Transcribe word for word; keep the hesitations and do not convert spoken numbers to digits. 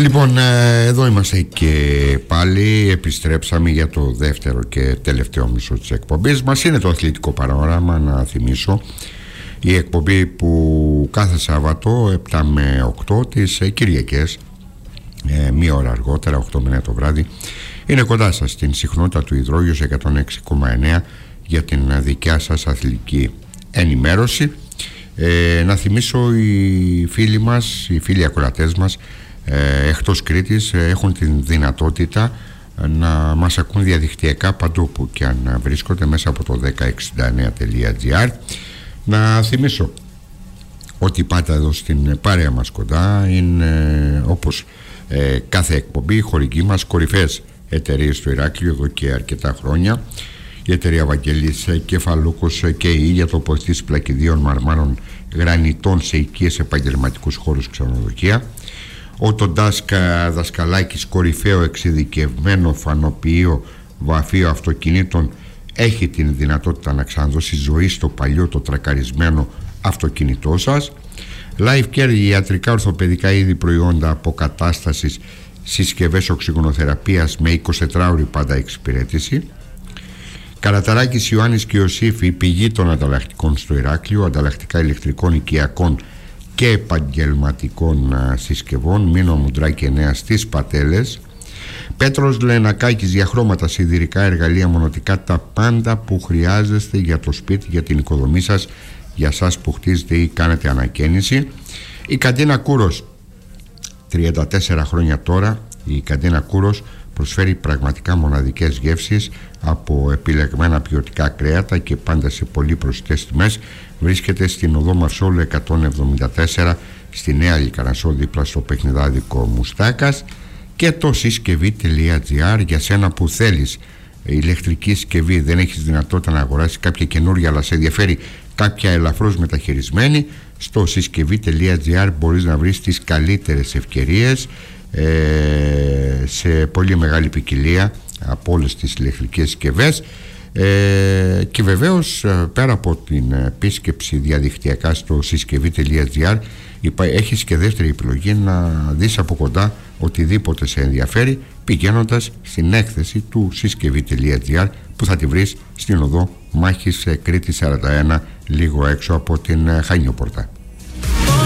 Λοιπόν, εδώ είμαστε και πάλι. Επιστρέψαμε για το δεύτερο και τελευταίο μισό της εκπομπής μας. Είναι το αθλητικό πανόραμα, να θυμίσω. Η εκπομπή που κάθε Σάββατο επτά με οκτώ τις Κυριακές, ε, μία ώρα αργότερα, οκτώ με εννιά το βράδυ, είναι κοντά σας στην συχνότητα του Υδρόγειος εκατόν έξι κόμμα εννιά για την δικιά σας αθλητική ενημέρωση. Ε, να θυμίσω, οι φίλοι μας, οι φίλοι ακροατές μας ε, εκτός Κρήτης ε, έχουν την δυνατότητα να μας ακούν διαδικτυακά παντού που και αν βρίσκονται μέσα από το δέκα εξήντα εννέα τελεία τζι άρ. Να θυμίσω ότι πάντα εδώ στην παρέα μας κοντά είναι, όπως ε, κάθε εκπομπή, οι χορηγοί μας, κορυφαίες εταιρείες στο Ηράκλειο εδώ και αρκετά χρόνια. Η εταιρεία Βαγγελής Κεφαλούκος και η για τοποθέτηση πλακιδίων μαρμάρων γρανιτών σε οικίες, επαγγελματικούς χώρους, ξενοδοχεία. Ο Τοντάσκα Δασκαλάκης, κορυφαίο εξειδικευμένο φανοποιείο βαφείο αυτοκινήτων, έχει την δυνατότητα να ξαναδώσει ζωή στο παλιό το τρακαρισμένο αυτοκίνητό σας. Life Care, ιατρικά ορθοπαιδικά είδη προϊόντα αποκατάστασης, συσκευές οξυγονοθεραπείας με εικοσιτετράωρη πάντα εξυπηρέτηση. Καραταράκης Ιωάννης και Ιωσήφη, πηγή των ανταλλακτικών στο Ηράκλειο, ανταλλακτικά ηλεκτρικών, οικιακών και επαγγελματικών συσκευών. Μήνο Μουντράκη εννέα στις Πατέλες. Πέτρος Λενακάκης, για χρώματα, σιδηρικά, εργαλεία, μονοτικά, τα πάντα που χρειάζεστε για το σπίτι, για την οικοδομή σας, για σας που χτίζετε ή κάνετε ανακαίνιση. Η Καντίνα Κούρος, τριάντα τέσσερα χρόνια τώρα, η Καντίνα Κούρος προσφέρει πραγματικά μοναδικές γεύσεις από επιλεγμένα ποιοτικά κρέατα και πάντα σε πολύ προσιτές τιμές. Βρίσκεται στην οδό Μαρσόλου εκατόν εβδομήντα τέσσερα στη Νέα Λικαρασό, δίπλα στο παιχνιδάδικο Μουστάκας. Και το συσκευή τελεία τζι άρ, για σένα που θέλεις ηλεκτρική συσκευή, δεν έχεις δυνατότητα να αγοράσεις κάποια καινούργια, αλλά σε ενδιαφέρει κάποια ελαφρώς μεταχειρισμένη, στο συσκευή τελεία τζι άρ μπορείς να βρεις τις καλύτερες ευκαιρίες ε, σε πολύ μεγάλη ποικιλία από όλες τις ηλεκτρικές συσκευές. Ε, και βεβαίως, πέρα από την επίσκεψη διαδικτυακά στο συσκευή τελεία τζι άρ, έχεις και δεύτερη επιλογή να δεις από κοντά οτιδήποτε σε ενδιαφέρει, πηγαίνοντας στην έκθεση του συσκευή τελεία τζι άρ, που θα τη βρεις στην οδό Μάχης Κρήτη σαράντα ένα, λίγο έξω από την Χανιόπορτα.